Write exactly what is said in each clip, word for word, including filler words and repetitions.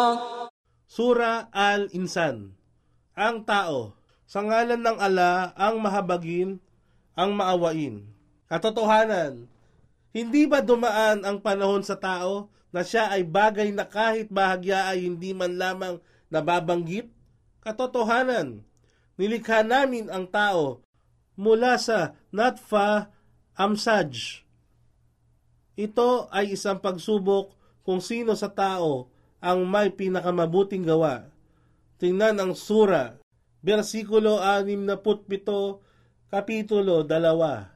Sura Al-Insan. Ang tao, sa ngalan ng ala ang mahabagin, ang maawain. Katotohanan, hindi ba dumaan ang panahon sa tao na siya ay bagay na kahit bahagya ay hindi man lamang nababanggit? Katotohanan, nilikha namin ang tao mula sa Natfa Amsaj. Ito ay isang pagsubok kung sino sa tao ang may pinakamabuting gawa. Tingnan ang sura, versikulo anim na putpito, kapitulo dalawa.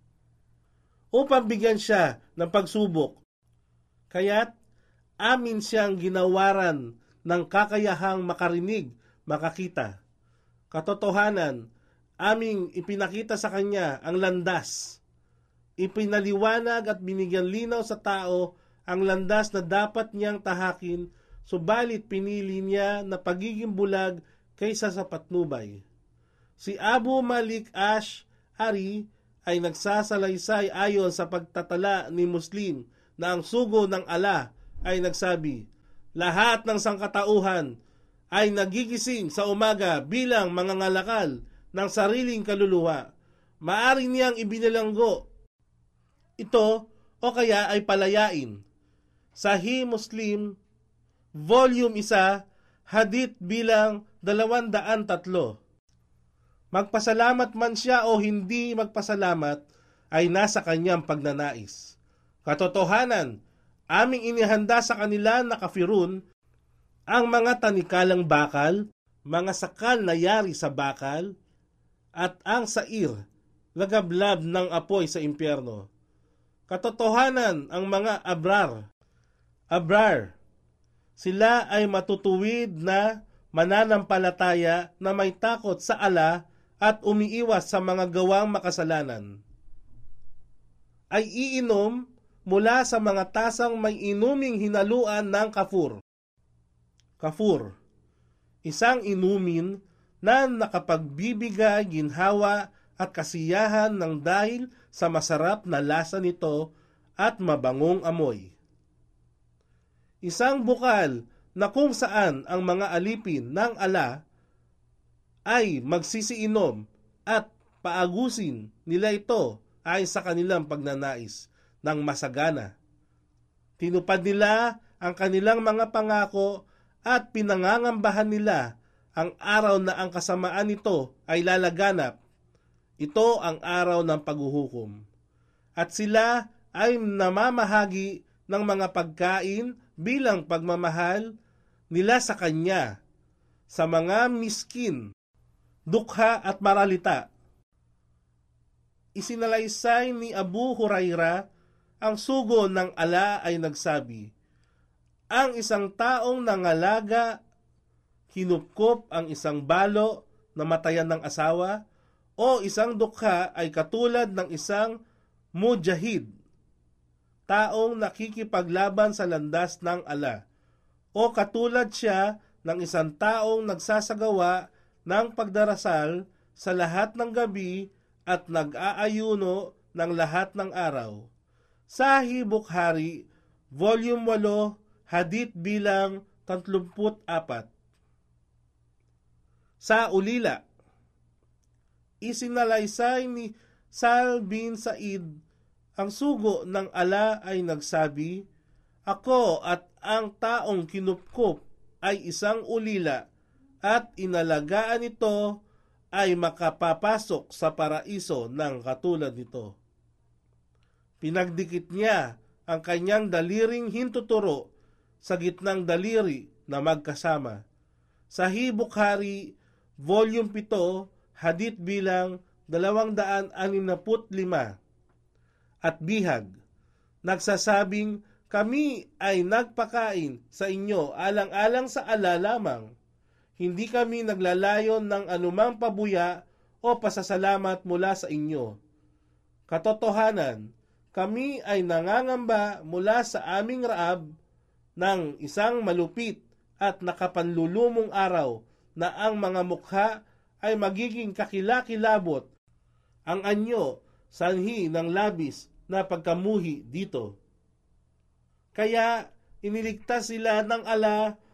Upang bigyan siya ng pagsubok, kaya't amin siyang ginawaran ng kakayahang makarinig, makakita. Katotohanan, aming ipinakita sa kanya ang landas. Ipinaliwanag at binigyan linaw sa tao ang landas na dapat niyang tahakin, subalit pinili niya na pagiging bulag kaysa sa patnubay. Si Abu Malik Ash-Ari ay nagsasalaysay ayon sa pagtatala ni Muslim na ang sugo ng ala ay nagsabi, lahat ng sangkatauhan ay nagigising sa umaga bilang mangangalakal ng sariling kaluluwa. Maari niyang ibinilanggo ito o kaya ay palayain. Sahih Muslim, Volume one, Hadith bilang dalawang daan tatlo. Magpasalamat man siya o hindi magpasalamat ay nasa kanyang pagnanais. Katotohanan, aming inihanda sa kanila na kafirun ang mga tanikalang bakal, mga sakal na yari sa bakal, at ang sair, lagablab ng apoy sa impyerno. Katotohanan ang mga abrar, abrar, sila ay matutuwid na mananampalataya na may takot sa ala at umiiwas sa mga gawang makasalanan. Ay iinom mula sa mga tasang may inuming hinaluan ng kafur. Kafur, isang inumin na nakapagbibigay ginhawa at kasiyahan ng dahil sa masarap na lasa nito at mabangong amoy. Isang bukal na kung saan ang mga alipin ng ala ay magsisiinom at paagusin nila ito ay sa kanilang pagnanais ng masagana. Tinupad nila ang kanilang mga pangako at pinangangambahan nila ang araw na ang kasamaan nito ay lalaganap. Ito ang araw ng paghuhukom. At sila ay namamahagi ng mga pagkain bilang pagmamahal nila sa Kanya, sa mga miskin, dukha at maralita. Isinalaysay ni Abu Huraira, ang sugo ng ala ay nagsabi, ang isang taong nangalaga, kinupkop ang isang balo na matayan ng asawa, o isang dukha ay katulad ng isang mujahid, taong nakikipaglaban sa landas ng ala, o katulad siya ng isang taong nagsasagawa ng pagdarasal sa lahat ng gabi at nag-aayuno ng lahat ng araw. Sahih Bukhari, Volume eight, Hadith bilang tatlumput apat. Sa ulila, isinalaysay ni Sal bin Said, ang sugo ng ala ay nagsabi, ako at ang taong kinupkop ay isang ulila at inalagaan ito ay makapapasok sa paraiso ng katulad nito. Pinagdikit niya ang kanyang daliring hintuturo sa gitnang daliri na magkasama. Sahih Bukhari, Volume seven, Hadith bilang dalawang daan anim na put lima. At bihag, nagsasabing, kami ay nagpakain sa inyo alang-alang sa ala lamang. Hindi kami naglalayon ng anumang pabuya o pasasalamat mula sa inyo. Katotohanan, kami ay nangangamba mula sa aming raab ng isang malupit at nakapanlulumong araw na ang mga mukha ay magiging kakilakilabot, ang anyo, sanhi ng labis na pagkamuhi dito. Kaya iniligtas sila ng ala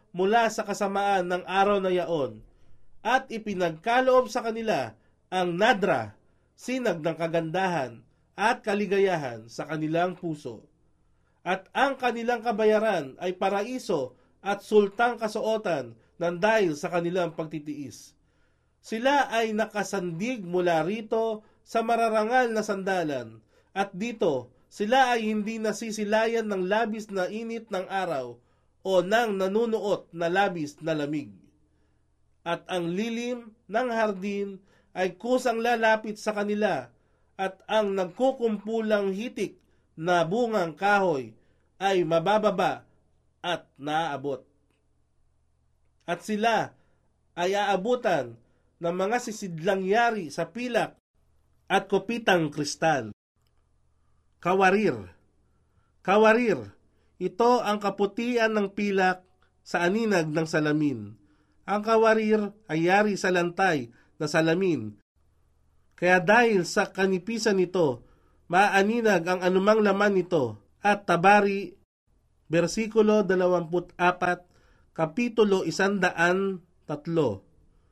mula sa kasamaan ng araw na yaon, at ipinagkaloob sa kanila ang nadra, sinag ng kagandahan at kaligayahan sa kanilang puso. At ang kanilang kabayaran ay paraiso at sultang kasuotan ng dahil sa kanilang pagtitiis. Sila ay nakasandig mula rito sa mararangal na sandalan, at dito sila ay hindi nasisilayan ng labis na init ng araw o ng nanunuot na labis na lamig. At ang lilim ng hardin ay kusang lalapit sa kanila, at ang nagkukumpulang hitik na bungang kahoy ay mabababa at naaabot. At sila ay aabutan ng mga sisidlang yari sa pilak at kopitang kristal. Kawarir. Kawarir, ito ang kaputian ng pilak sa aninag ng salamin. Ang kawarir ay yari sa lantay na salamin. Kaya dahil sa kanipisan nito, maaninag ang anumang laman nito. At Tabari, versikulo dalawampu't apat, kapitulo isandaan tatlo.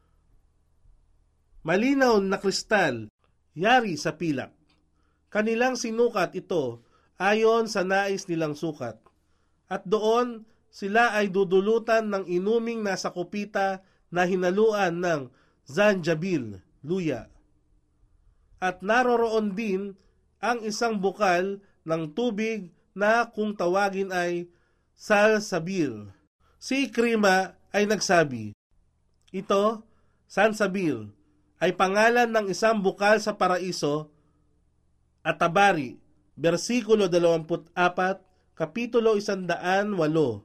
Malinaw na kristal, yari sa pilak. Kanilang sinukat ito ayon sa nais nilang sukat. At doon sila ay dudulutan ng inuming nasa kupita na hinaluan ng zanjabil, luya. At naroroon din ang isang bukal ng tubig na kung tawagin ay salsabil. Si Ikrima ay nagsabi, ito, salsabil, ay pangalan ng isang bukal sa paraiso. At Tabari, versikulo dalawampu't apat, kapitulo isandaan walo.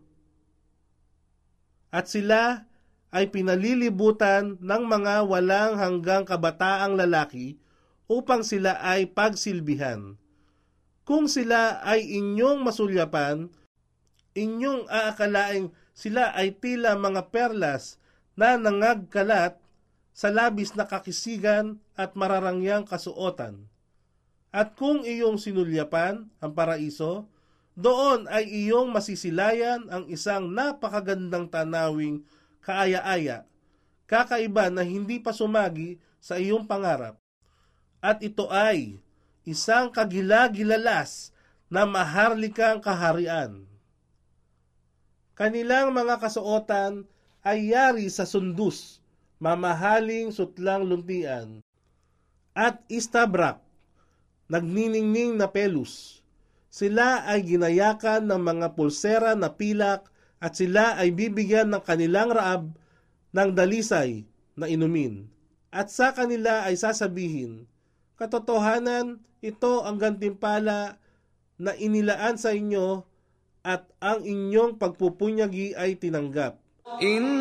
At sila ay pinalilibutan ng mga walang hanggang kabataang lalaki upang sila ay pagsilbihan. Kung sila ay inyong masulyapan, inyong aakalaing sila ay tila mga perlas na nangagkalat sa labis na kakisigan at mararangyang kasuotan. At kung iyong sinulyapan ang paraiso, doon ay iyong masisilayan ang isang napakagandang tanawing kaaya-aya, kakaiba na hindi pa sumagi sa iyong pangarap. At ito ay isang kagilagilalas na maharlikang kaharian. Kanilang mga kasuotan ay yari sa sundus, mamahaling sutlang luntian, at istabrak, nagniningning na pelus. Sila ay ginayakan ng mga pulsera na pilak, at sila ay bibigyan ng kanilang raab ng dalisay na inumin. At sa kanila ay sasabihin, katotohanan, ito ang gantimpala na inilaan sa inyo, at ang inyong pagpupunyagi ay tinanggap. In